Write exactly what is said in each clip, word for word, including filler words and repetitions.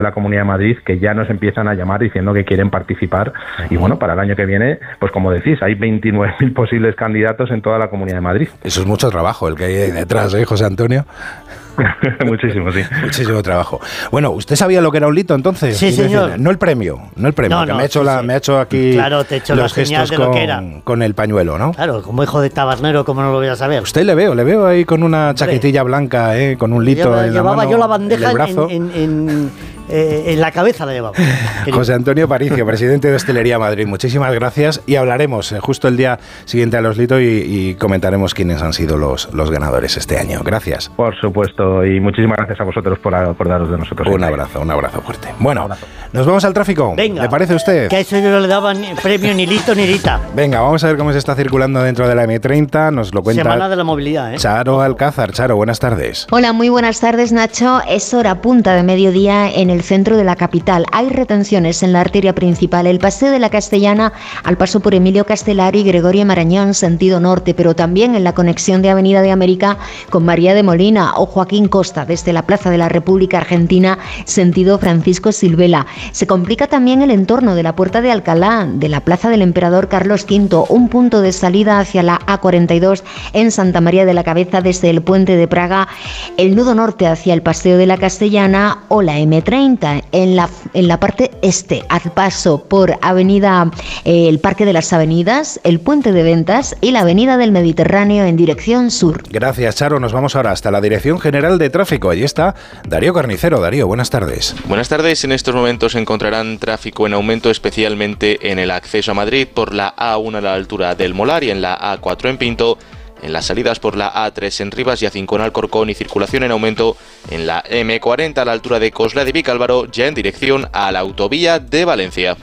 la Comunidad de Madrid que ya nos empiezan a llamar diciendo que quieren participar. Y bueno, para el año que viene, pues como decís, hay veintinueve mil posibles candidatos en toda la Comunidad de Madrid. Eso es mucho trabajo el que hay detrás, ¿eh, José Antonio? Muchísimo, sí. Muchísimo trabajo. Bueno, ¿usted sabía lo que era un lito entonces? Sí, señor. Decir, no el premio, no el premio, no, que no, me, ha hecho sí, la, sí. me ha hecho aquí claro, te he hecho los la señal gestos de lo con, que era. con el pañuelo, ¿no? Claro, como hijo de tabernero, ¿cómo no lo voy a saber? Usted le veo, le veo ahí con una chaquetilla blanca, ¿eh? Con un lito yo, en llevaba la mano, yo la bandeja en el brazo. en, en, en, eh, en la cabeza la llevaba. José Antonio Paricio, presidente de Hostelería Madrid, muchísimas gracias y hablaremos eh, justo el día siguiente a los litos y, y comentaremos quiénes han sido los, los ganadores este año. Gracias. Por supuesto, y muchísimas gracias a vosotros por acordaros de nosotros. Un abrazo, un abrazo fuerte. Bueno, nos vamos al tráfico. Venga, ¿le parece a usted? Que a eso yo no le daba ni premio ni lito ni lita. Venga, vamos a ver cómo se está circulando dentro de la eme treinta, nos lo cuenta Semana de la movilidad, ¿eh? Charo Alcázar. Charo, buenas tardes. Hola, muy buenas tardes, Nacho. Es hora punta de mediodía en el centro de la capital. Hay retenciones en la arteria principal, el Paseo de la Castellana al paso por Emilio Castelar y Gregorio Marañón, sentido norte, pero también en la conexión de Avenida de América con María de Molina o Joaquín Costa desde la Plaza de la República Argentina, sentido Francisco Silvela. Se complica también el entorno de la Puerta de Alcalá, de la Plaza del Emperador Carlos quinto, un punto de salida hacia la A cuarenta y dos en Santa María de la Cabeza desde el Puente de Praga, el nudo norte hacia el Paseo de la Castellana o la eme treinta en la, en la parte este, al paso por Avenida eh, el Parque de las Avenidas, el Puente de Ventas y la Avenida del Mediterráneo en dirección sur. Gracias, Charo. Nos vamos ahora hasta la Dirección General de Tráfico. Allí está Darío Carnicero. Darío, buenas tardes. Buenas tardes. En estos momentos encontrarán tráfico en aumento, especialmente en el acceso a Madrid por la A uno a la altura del Molar y en la A cuatro en Pinto, en las salidas por la A tres en Rivas y A cinco en Alcorcón, y circulación en aumento en la eme cuarenta a la altura de Coslada y Vicálvaro, ya en dirección a la autovía de Valencia.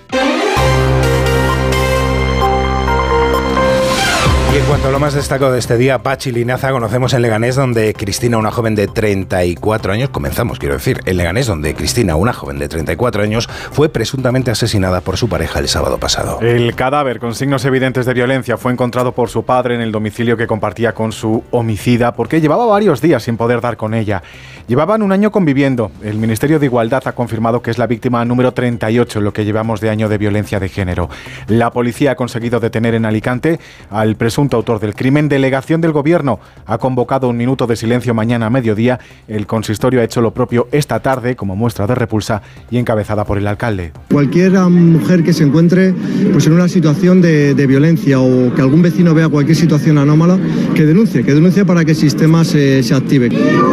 Y en cuanto a lo más destacado de este día, Pachi Linaza, conocemos en Leganés, donde Cristina, una joven de treinta y cuatro años, comenzamos, quiero decir, en Leganés, donde Cristina, una joven de treinta y cuatro años, fue presuntamente asesinada por su pareja el sábado pasado. El cadáver con signos evidentes de violencia fue encontrado por su padre en el domicilio que compartía con su homicida, porque llevaba varios días sin poder dar con ella. Llevaban un año conviviendo. El Ministerio de Igualdad ha confirmado que es la víctima número treinta y ocho en lo que llevamos de año de violencia de género. La policía ha conseguido detener en Alicante al presunto autor del crimen. Delegación del Gobierno ha convocado un minuto de silencio mañana a mediodía. El consistorio ha hecho lo propio esta tarde como muestra de repulsa y encabezada por el alcalde. Cualquier mujer que se encuentre pues, en una situación de, de violencia o que algún vecino vea cualquier situación anómala, que denuncie, que denuncie para que el sistema se, se active.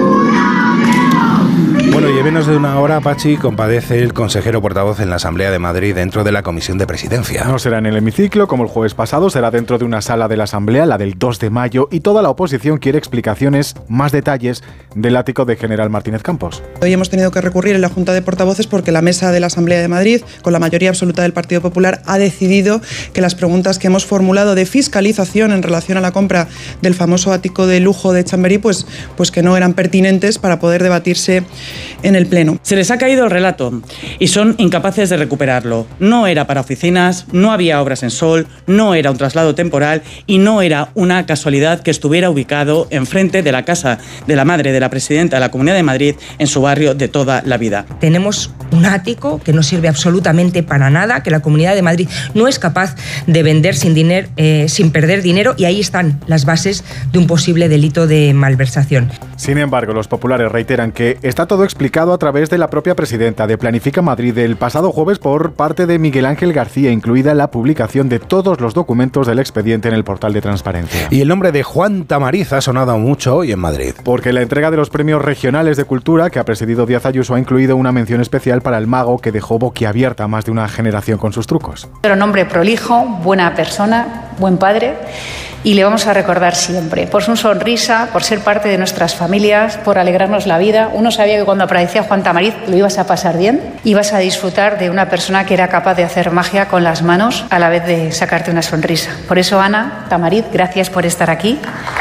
Bueno, y en menos de una hora, Pachi, compadece el consejero portavoz en la Asamblea de Madrid dentro de la Comisión de Presidencia. No será en el hemiciclo como el jueves pasado, será dentro de una sala de la Asamblea, la del dos de mayo, y toda la oposición quiere explicaciones, más detalles del ático de General Martínez Campos. Hoy hemos tenido que recurrir en la Junta de Portavoces porque la mesa de la Asamblea de Madrid, con la mayoría absoluta del Partido Popular, ha decidido que las preguntas que hemos formulado de fiscalización en relación a la compra del famoso ático de lujo de Chamberí, pues, pues que no eran pertinentes para poder debatirse en el Pleno. Se les ha caído el relato y son incapaces de recuperarlo. No era para oficinas, no había obras en Sol, no era un traslado temporal y no era una casualidad que estuviera ubicado enfrente de la casa de la madre de la presidenta de la Comunidad de Madrid en su barrio de toda la vida. Tenemos un ático que no sirve absolutamente para nada, que la Comunidad de Madrid no es capaz de vender sin, dinero, eh, sin perder dinero, y ahí están las bases de un posible delito de malversación. Sin embargo, los populares reiteran que está todo explicado a través de la propia presidenta de Planifica Madrid del pasado jueves por parte de Miguel Ángel García, incluida la publicación de todos los documentos del expediente en el portal de transparencia. Y el nombre de Juan Tamariz ha sonado mucho hoy en Madrid. Porque la entrega de los premios regionales de cultura que ha presidido Díaz Ayuso ha incluido una mención especial para el mago que dejó boquiabierta a más de una generación con sus trucos. Era un hombre prolijo, buena persona, buen padre, y le vamos a recordar siempre por su sonrisa, por ser parte de nuestras familias, por alegrarnos la vida. Uno sabía que cuando aparecía Juan Tamariz lo ibas a pasar bien, ibas a disfrutar de una persona que era capaz de hacer magia con las manos a la vez de sacarte una sonrisa. Por eso, Ana Tamariz, gracias por estar aquí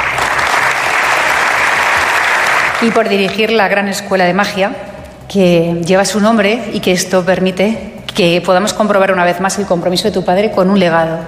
y por dirigir la gran escuela de magia que lleva su nombre y que esto permite que podamos comprobar una vez más el compromiso de tu padre con un legado.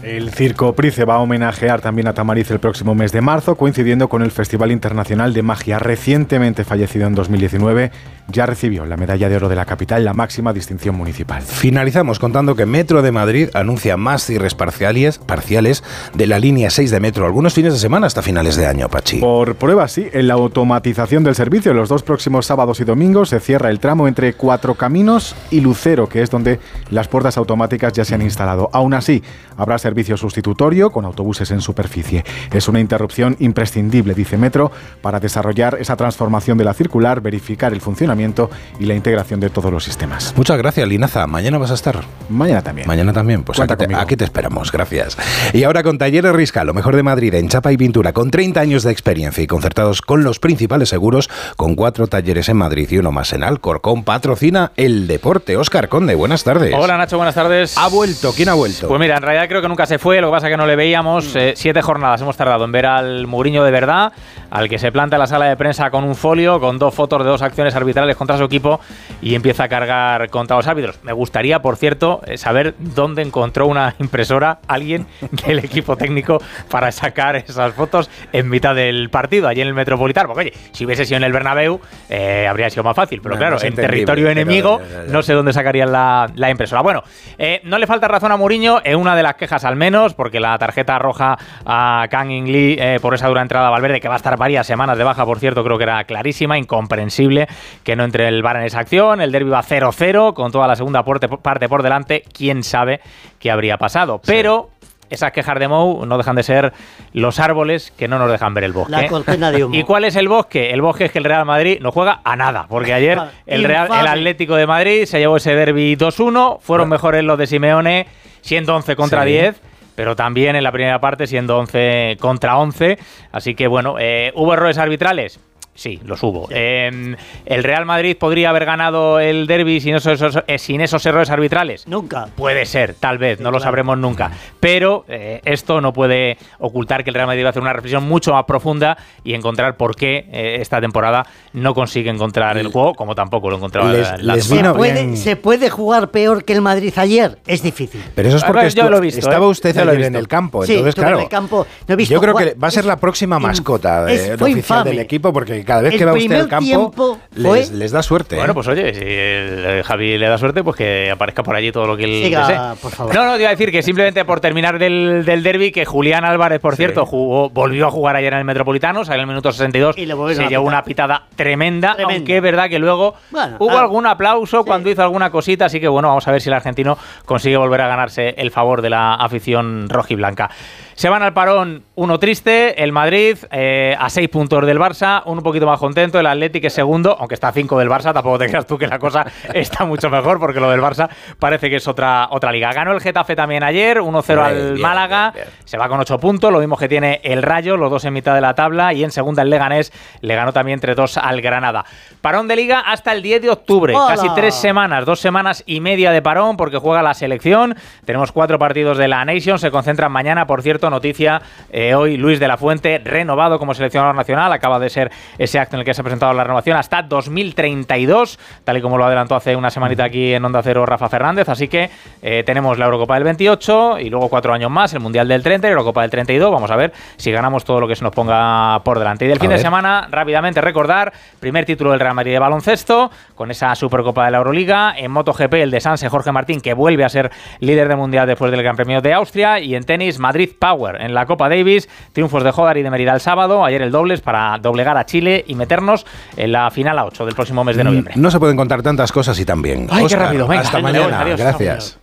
El Circo Price va a homenajear también a Tamariz el próximo mes de marzo, coincidiendo con el Festival Internacional de Magia. Recientemente fallecido en dos mil diecinueve, ya recibió la medalla de oro de la capital, la máxima distinción municipal. Finalizamos contando que Metro de Madrid anuncia más cierres parciales, parciales de la línea seis de Metro, algunos fines de semana hasta finales de año, Pachi. Por prueba, sí, en la automatización del servicio, los dos próximos sábados y domingos se cierra el tramo entre Cuatro Caminos y Lucero, que es donde las puertas automáticas ya se han instalado. Aún así, habrá servicio sustitutorio con autobuses en superficie. Es una interrupción imprescindible, dice Metro, para desarrollar esa transformación de la circular, verificar el funcionamiento y la integración de todos los sistemas. Muchas gracias, Linaza. ¿Mañana vas a estar? Mañana también. Mañana también. Pues aquí te, aquí te esperamos. Gracias. Y ahora con Talleres Riscal, lo mejor de Madrid en chapa y pintura, con treinta años de experiencia y concertados con los principales seguros, con cuatro talleres en Madrid y uno más en Alcorcón, patrocina el deporte. Óscar Conde, buenas tardes. Hola, Nacho, buenas tardes. ¿Ha vuelto? ¿Quién ha vuelto? Pues mira, en realidad creo que nunca se fue, lo que pasa es que no le veíamos. Eh, siete jornadas hemos tardado en ver al Mourinho de verdad, al que se planta en la sala de prensa con un folio, con dos fotos de dos acciones arbitrales contra su equipo y empieza a cargar contra los árbitros. Me gustaría, por cierto, saber dónde encontró una impresora alguien del equipo técnico para sacar esas fotos en mitad del partido, allí en el Metropolitano. Porque, oye, si hubiese sido en el Bernabéu, eh, habría sido más fácil. Pero no, claro, no en territorio enemigo, pero, ya, ya, ya. no sé dónde sacarían la, la impresora. Bueno, eh, no le falta razón a Mourinho en una de las quejas al menos, porque la tarjeta roja a Kang In Lee eh, por esa dura entrada a Valverde, que va a estar varias semanas de baja, por cierto, creo que era clarísima, incomprensible que no entre el V A R en esa acción. El derbi va cero cero, con toda la segunda parte por delante. Quién sabe qué habría pasado. Sí. Pero esas quejas de Mou no dejan de ser los árboles que no nos dejan ver el bosque. La cortina de humo. ¿Y cuál es el bosque? El bosque es que el Real Madrid no juega a nada, porque ayer el, Real, el Atlético de Madrid se llevó ese derbi dos uno, fueron bueno. mejores los de Simeone, siendo once contra sí. diez, pero también en la primera parte siendo once contra once, así que bueno, eh, ¿hubo errores arbitrales? Sí, los hubo. Sí. Eh, ¿El Real Madrid podría haber ganado el derbi sin esos, esos, eh, sin esos errores arbitrales? Nunca. Puede ser, tal vez, sí, no claro. lo sabremos nunca. Pero eh, esto no puede ocultar que el Real Madrid va a hacer una reflexión mucho más profunda y encontrar por qué eh, esta temporada no consigue encontrar el juego, como tampoco lo encontraba les, la les ¿Se, puede, ¿Se puede jugar peor que el Madrid ayer? Es difícil. Pero eso es porque yo lo he visto, estaba ¿eh? usted ayer en el campo. Sí, entonces, claro, en el campo. No he visto yo creo jugar. que va a ser la próxima mascota de, es, de oficial del equipo, porque cada vez el que va usted al campo les, les da suerte. Bueno, pues oye, si el Javi le da suerte, pues que aparezca por allí todo lo que él Siga, desee. por favor. No, no, te iba a decir que simplemente por terminar del, del derbi, que Julián Álvarez, por sí. cierto, jugó, volvió a jugar ayer en el Metropolitano, salió en el minuto sesenta y dos, y le se llevó una pitada tremenda, tremenda, aunque es verdad que luego bueno, hubo ah, algún aplauso sí. cuando hizo alguna cosita, así que bueno, vamos a ver si el argentino consigue volver a ganarse el favor de la afición rojiblanca. Se van al parón, uno triste, el Madrid eh, a seis puntos del Barça, un poquito más contento, el Atlético es segundo, aunque está a cinco del Barça, tampoco te creas tú que la cosa está mucho mejor, porque lo del Barça parece que es otra, otra liga. Ganó el Getafe también ayer, uno cero al bien, Málaga, bien, bien. Se va con ocho puntos, lo mismo que tiene el Rayo, los dos en mitad de la tabla, y en segunda el Leganés le ganó también tres dos al Granada. Parón de liga hasta el diez de octubre, ¡hola! Casi tres semanas, dos semanas y media de parón, porque juega la selección, tenemos cuatro partidos de la Nation, se concentran mañana, por cierto, noticia, eh, hoy Luis de la Fuente, renovado como seleccionador nacional, acaba de ser ese acto en el que se ha presentado la renovación hasta dos mil treinta y dos, tal y como lo adelantó hace una semanita aquí en Onda Cero Rafa Fernández, así que eh, tenemos la Eurocopa del veintiocho y luego cuatro años más, el Mundial del treinta y la Eurocopa del treinta y dos, vamos a ver si ganamos todo lo que se nos ponga por delante. Y del a fin ver. de semana, rápidamente recordar, primer título del Real Madrid de baloncesto, con esa Supercopa de la Euroliga, en MotoGP el de Sanse Jorge Martín, que vuelve a ser líder del Mundial después del Gran Premio de Austria, y en tenis Madrid Power, en la Copa Davis, triunfos de Jodar y de Merida el sábado, ayer el dobles para doblegar a Chile y meternos en la final a ocho del próximo mes de noviembre. No se pueden contar tantas cosas y tan bien. Ay, Oscar, qué rápido, venga. Hasta mañana, adiós, gracias.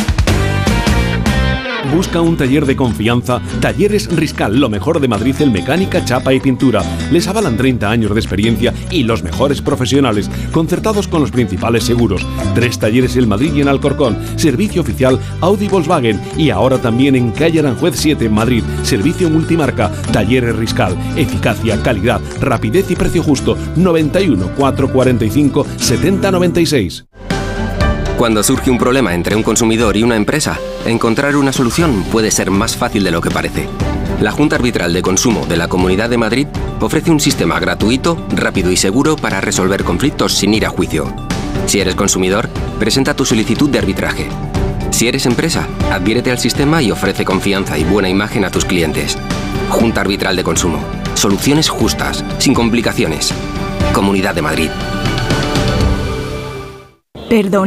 Busca un taller de confianza. Talleres Riscal, lo mejor de Madrid en mecánica, chapa y pintura. Les avalan treinta años de experiencia y los mejores profesionales, concertados con los principales seguros. Tres talleres en Madrid y en Alcorcón. Servicio oficial Audi Volkswagen. Y ahora también en calle Aranjuez siete en Madrid. Servicio multimarca. Talleres Riscal. Eficacia, calidad, rapidez y precio justo. noventa y uno, cuatrocientos cuarenta y cinco, setenta noventa y seis. Cuando surge un problema entre un consumidor y una empresa, encontrar una solución puede ser más fácil de lo que parece. La Junta Arbitral de Consumo de la Comunidad de Madrid ofrece un sistema gratuito, rápido y seguro para resolver conflictos sin ir a juicio. Si eres consumidor, presenta tu solicitud de arbitraje. Si eres empresa, adhiérete al sistema y ofrece confianza y buena imagen a tus clientes. Junta Arbitral de Consumo. Soluciones justas, sin complicaciones. Comunidad de Madrid. Perdón.